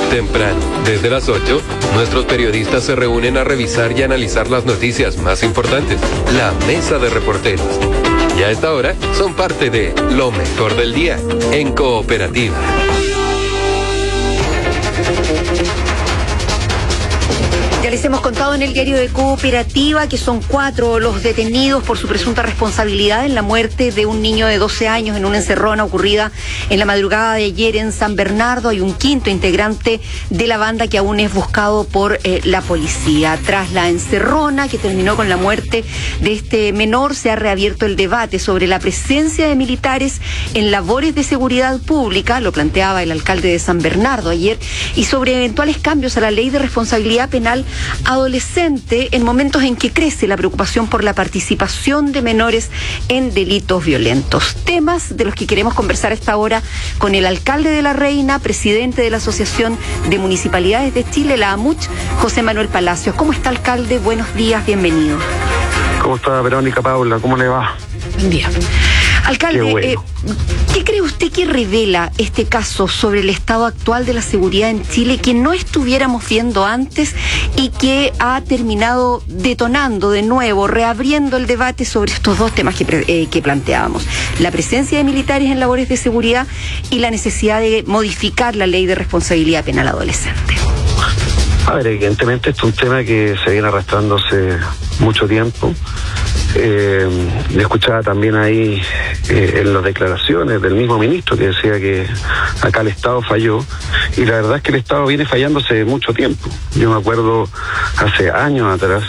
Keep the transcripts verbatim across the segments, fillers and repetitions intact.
Temprano, desde las ocho, nuestros periodistas se reúnen a revisar y analizar las noticias más importantes. La Mesa de Reporteros. Y a esta hora son parte de Lo Mejor del Día, en Cooperativa. Ya les hemos contado en el diario de Cooperativa que son cuatro los detenidos por su presunta responsabilidad en la muerte de un niño de doce años en una encerrona ocurrida en la madrugada de ayer en San Bernardo. Hay un quinto integrante de la banda que aún es buscado por eh, la policía. Tras la encerrona que terminó con la muerte de este menor, se ha reabierto el debate sobre la presencia de militares en labores de seguridad pública, lo planteaba el alcalde de San Bernardo ayer, y sobre eventuales cambios a la ley de responsabilidad penal adolescente en momentos en que crece la preocupación por la participación de menores en delitos violentos. Temas de los que queremos conversar a esta hora con el alcalde de La Reina, presidente de la Asociación de Municipalidades de Chile, la AMUCH, José Manuel Palacios. ¿Cómo está, alcalde? Buenos días, bienvenido. ¿Cómo está, Verónica Paula? ¿Cómo le va? Buen día. Alcalde, Qué bueno. eh, ¿qué cree usted que revela este caso sobre el estado actual de la seguridad en Chile que no estuviéramos viendo antes y que ha terminado detonando de nuevo, reabriendo el debate sobre estos dos temas que, eh, que planteábamos? La presencia de militares en labores de seguridad y la necesidad de modificar la ley de responsabilidad penal adolescente. A ver, evidentemente esto es un tema que se viene arrastrando hace mucho tiempo. Eh, le escuchaba también ahí eh, en las declaraciones del mismo ministro que decía que acá el Estado falló, y la verdad es que el Estado viene fallando hace mucho tiempo. Yo me acuerdo hace años atrás,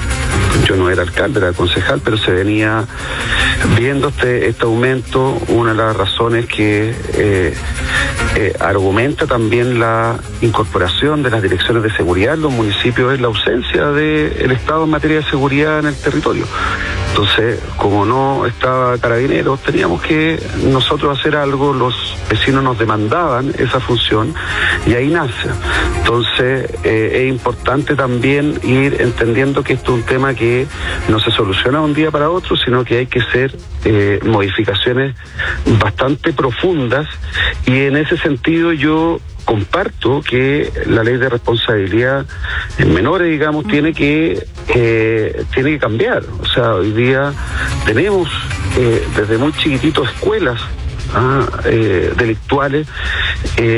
yo no era alcalde, era concejal, pero se venía viendo este, este aumento. Una de las razones que eh, eh, argumenta también la incorporación de las direcciones de seguridad en los municipios es la ausencia del Estado en materia de seguridad en el territorio. Entonces, como no estaba Carabineros, teníamos que nosotros hacer algo, los vecinos nos demandaban esa función y ahí nace. Entonces, eh, es importante también ir entendiendo que esto es un tema que no se soluciona de un día para otro, sino que hay que hacer eh, modificaciones bastante profundas, y en ese sentido yo comparto que la ley de responsabilidad en menores, digamos, tiene que eh, tiene que cambiar. O sea, hoy día tenemos eh, desde muy chiquititos escuelas ah, eh, delictuales. Eh,